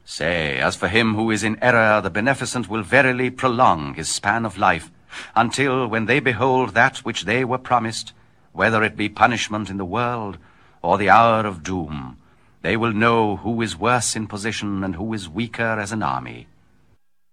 Say, as for him who is in error, the beneficent will verily prolong his span of life, until, when they behold that which they were promised, whether it be punishment in the world, or the hour of doom, they will know who is worse in position and who is weaker as an army.